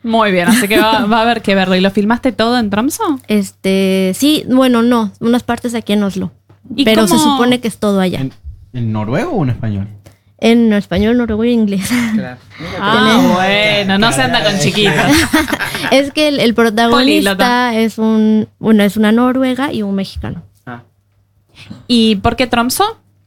Muy bien, así que va a haber que verlo. ¿Y lo filmaste todo en Tromsø? Sí, bueno, no, unas partes aquí en Oslo. ¿Y Pero cómo? se supone que es todo allá. ¿En noruego o en español? En español, noruego e inglés. Claro. Bueno, no se anda con chiquitos. Es que el protagonista es una noruega y un mexicano. ¿Y por qué Tromsø?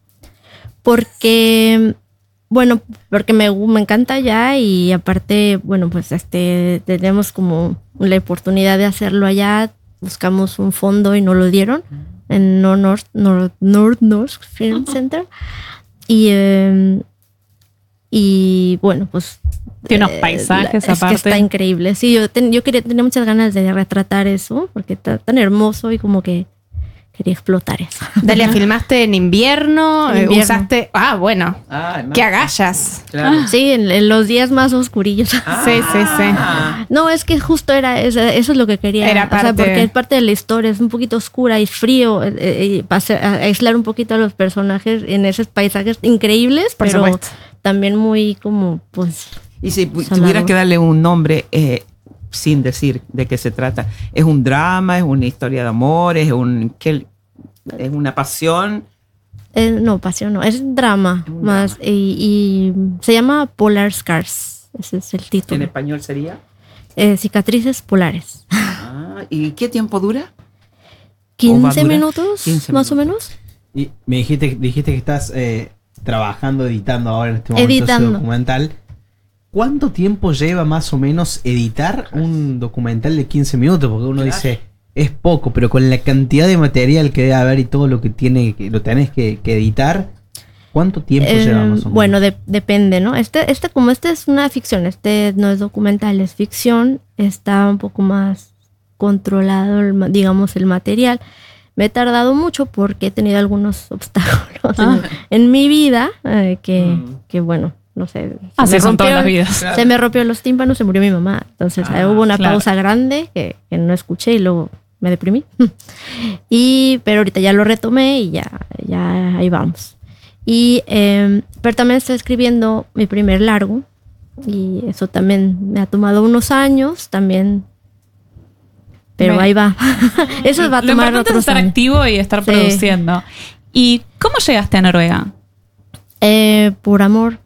Porque me encanta allá y aparte, bueno, pues tenemos como la oportunidad de hacerlo allá. Buscamos un fondo y no lo dieron en North Film Center. Y bueno, pues tiene unos paisajes aparte. Que está increíble. Sí, yo tenía muchas ganas de retratar eso porque está tan hermoso y como que quería explotar eso. Dalia, ¿filmaste en invierno? Usaste... bueno. ¡Qué agallas! Claro. Sí, en los días más oscurillos. Sí. No, es que justo eso es lo que quería. Era parte... porque es parte de la historia, es un poquito oscura y frío, para aislar un poquito a los personajes en esos paisajes increíbles, Por pero supuesto. también muy como, pues... Y si tuvieras que darle un nombre... sin decir de qué se trata. ¿Es un drama? ¿Es una historia de amor? ¿Es una pasión? No, pasión no. Es drama más. Y se llama Polar Scars. Ese es el título. ¿En español sería? Cicatrices polares. ¿Y qué tiempo dura? 15 minutos, 15 más o minutos. menos. Y me dijiste que estás trabajando, editando ahora en este momento ese documental. ¿Cuánto tiempo lleva más o menos editar un documental de 15 minutos? Porque uno dice, es poco, pero con la cantidad de material que debe haber y todo lo que lo tenés que editar, ¿cuánto tiempo lleva más o menos? Bueno, depende, ¿no? Como es una ficción, no es documental, es ficción, está un poco más controlado, digamos, el material. Me he tardado mucho porque he tenido algunos obstáculos en mi vida que bueno... No sé. Así son todas las vidas. Se me rompió los tímpanos, se murió mi mamá. Entonces hubo una pausa grande que no escuché y luego me deprimí. Pero ahorita ya lo retomé y ya ahí vamos. Pero también estoy escribiendo mi primer largo y eso también me ha tomado unos años también. Pero ahí va. Eso va a tomar lo importante es estar activo y estar produciendo. ¿Y cómo llegaste a Noruega? Por amor.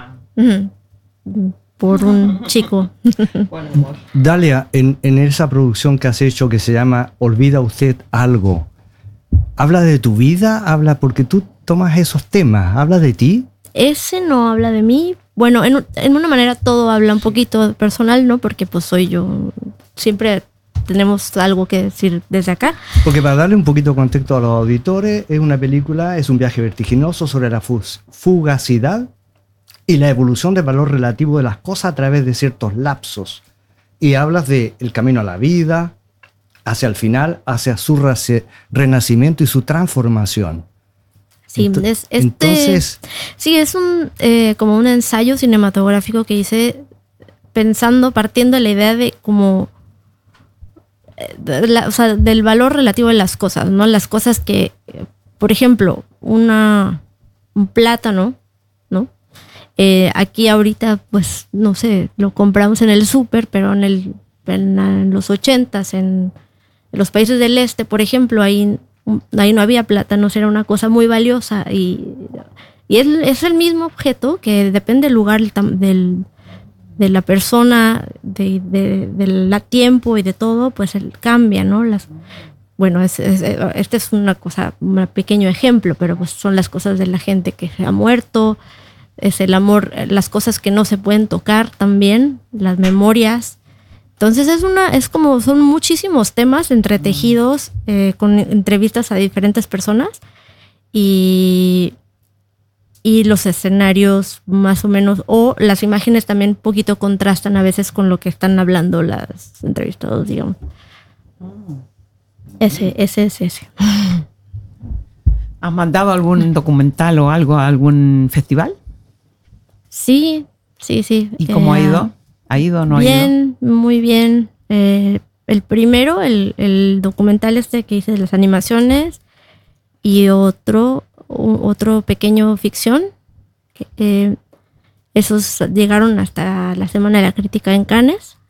Por un chico. Dalia, en esa producción que has hecho que se llama Olvida usted algo, ¿habla de tu vida? ¿Habla porque tú tomas esos temas? ¿Habla de ti? Ese no habla de mí. Bueno, en una manera todo habla un poquito personal, ¿no? Porque pues soy yo. Siempre tenemos algo que decir desde acá. Porque para darle un poquito de contexto a los auditores, es una película, es un viaje vertiginoso sobre la fugacidad y la evolución del valor relativo de las cosas a través de ciertos lapsos. Y hablas de el camino a la vida, hacia el final, hacia su renacimiento y su transformación. Sí, entonces... Sí, es como un ensayo cinematográfico que hice partiendo de la idea de como... del valor relativo de las cosas, ¿no? Las cosas que, por ejemplo, un plátano, ¿no? Aquí ahorita, pues, no sé, lo compramos en el súper, pero en los 80s, en los países del este, por ejemplo, ahí no había plátanos, era una cosa muy valiosa y es el mismo objeto que depende del lugar de la persona, del tiempo y de todo, pues él cambia, ¿no? Este es un pequeño ejemplo, pero pues son las cosas de la gente que se ha muerto, es el amor, las cosas que no se pueden tocar también, las memorias. Entonces son muchísimos temas entretejidos con entrevistas a diferentes personas y los escenarios más o menos, o las imágenes también un poquito contrastan a veces con lo que están hablando las entrevistados, digamos. Ese. ¿Has mandado algún documental o algo a algún festival? Sí. ¿Y cómo ha ido? ¿Ha ido o no ha ido? Bien, muy bien. El primero, el documental que hice de las animaciones y otro pequeño ficción. Esos llegaron hasta la Semana de la Crítica en Cannes.